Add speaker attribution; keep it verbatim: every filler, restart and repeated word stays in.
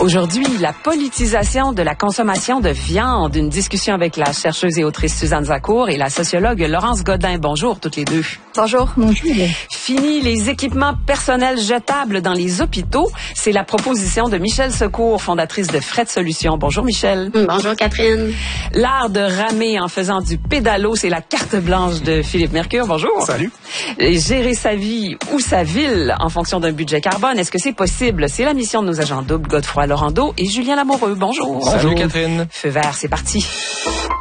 Speaker 1: Aujourd'hui, la politisation de la consommation de viande. Une discussion avec la chercheuse et autrice Suzanne Zacour et la sociologue Laurence Godin. Bonjour toutes les deux.
Speaker 2: Bonjour. Bonjour.
Speaker 1: Fini les équipements personnels jetables dans les hôpitaux. C'est la proposition de Michèle Secours, fondatrice de Fret Solutions. Bonjour Michèle.
Speaker 2: Bonjour Catherine.
Speaker 1: L'art de ramer en faisant du pédalo, c'est la carte blanche de Philippe Mercure. Bonjour.
Speaker 3: Salut.
Speaker 1: Gérer sa vie ou sa ville en fonction d'un budget carbone, est-ce que c'est possible? C'est la mission de nos agents doubles, Godefroy Laurando et Julien Lamoureux. Bonjour.
Speaker 3: Bonjour Catherine.
Speaker 1: Feu vert, c'est parti.